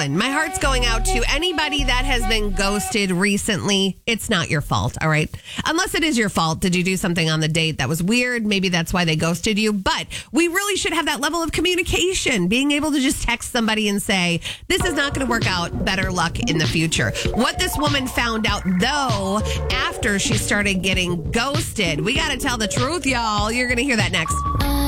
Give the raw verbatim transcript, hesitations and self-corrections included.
one. My heart's going out to anybody that has been ghosted recently. It's not your fault, all right? Unless it is your fault. Did you do something on the date that was weird? Maybe that's why they ghosted you. But we really should have that level of communication. Being able to just text somebody and say, this is not going to work out. Better luck in the future. What this woman found out, though, after she started getting ghosted. We got to tell the truth, y'all. You're going to hear that next.